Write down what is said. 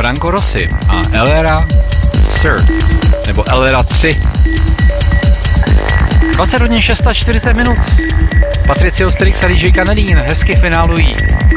Franco Rossi a Elera Sir, nebo Elera 3. 20 hodin 6:40 minut. Patricio Strix a DJ Kanadín hezky finálují